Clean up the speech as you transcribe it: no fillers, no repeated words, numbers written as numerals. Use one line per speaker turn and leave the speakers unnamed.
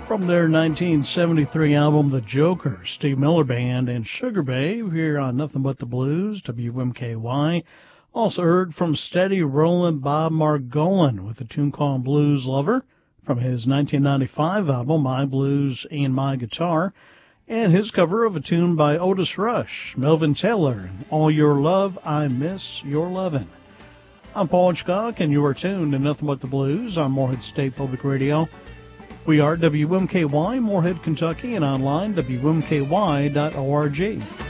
From their 1973 album, The Joker, Steve Miller Band and Sugar Babe here on Nothing But the Blues, WMKY. Also heard from Steady Rollin' Bob Margolin with a tune called Blues Lover from his 1995 album, My Blues and My Guitar, and his cover of a tune by Otis Rush, Melvin Taylor, All Your Love, I Miss Your Lovin'. I'm Paul Hitchcock, and you are tuned to Nothing But the Blues on Morehead State Public Radio. We are WMKY, Morehead, Kentucky, and online, WMKY.org.